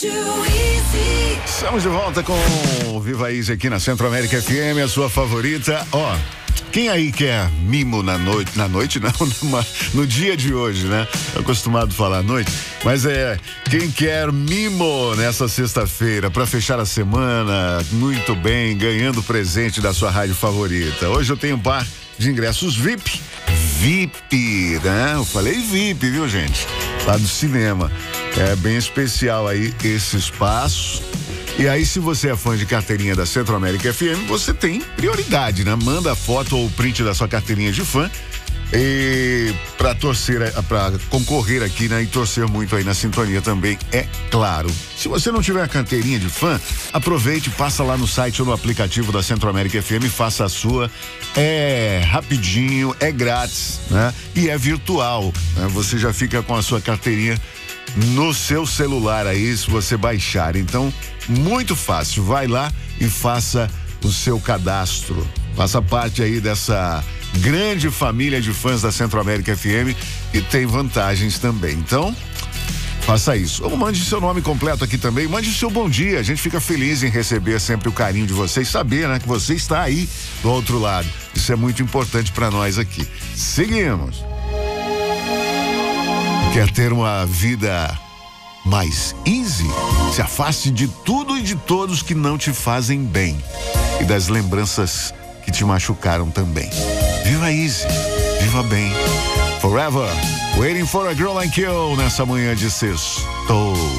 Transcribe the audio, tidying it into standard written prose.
Estamos de volta com o Viva Easy aqui na Centro América FM, a sua favorita. Ó, quem aí quer mimo na noite não, no dia de hoje, né? Tô acostumado a falar à noite, mas quem quer mimo nessa sexta-feira para fechar a semana muito bem, ganhando presente da sua rádio favorita. Hoje eu tenho um par de ingressos VIP, né? Eu falei VIP, viu, gente? Lá do cinema. É bem especial aí esse espaço. E aí, se você é fã de carteirinha da Centro América FM, você tem prioridade, né? Manda a foto ou o print da sua carteirinha de fã e para concorrer aqui, né? E torcer muito aí na sintonia também, é claro. Se você não tiver a carteirinha de fã, aproveite, passa lá no site ou no aplicativo da Centro América FM, faça a sua. É rapidinho, é grátis, né? E é virtual, né? Você já fica com a sua carteirinha no seu celular aí, se você baixar. Então, muito fácil, vai lá e faça o seu cadastro. Faça parte aí dessa grande família de fãs da Centro América FM e tem vantagens também. Então, faça isso. Ou mande seu nome completo aqui também, mande seu bom dia. A gente fica feliz em receber sempre o carinho de vocês, saber, né, que você está aí do outro lado. Isso é muito importante para nós aqui. Seguimos. Quer ter uma vida mais easy? Se afaste de tudo e de todos que não te fazem bem e das lembranças que te machucaram também. Viva easy, viva bem. Forever, Waiting for a Girl Like You nessa manhã de sexto.